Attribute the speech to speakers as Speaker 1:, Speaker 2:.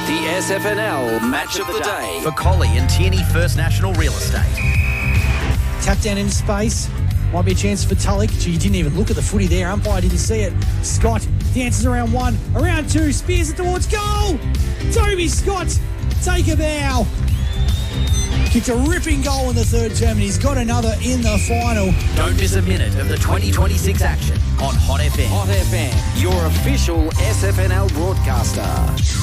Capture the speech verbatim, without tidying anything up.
Speaker 1: The S F N L Match of the Day.
Speaker 2: For Collie and Tierney First National Real Estate.
Speaker 3: Tap down into space. Might be a chance for Tulloch. Gee, he didn't even look at the footy there. Umpire didn't see it. Scott dances around one, around two, spears it towards goal. Toby Scott, take a bow. Kicked a ripping goal in the third term, and he's got another in the final.
Speaker 2: Don't miss a minute of the twenty twenty-six action on Hot F M.
Speaker 1: Hot F M, your official S F N L broadcaster.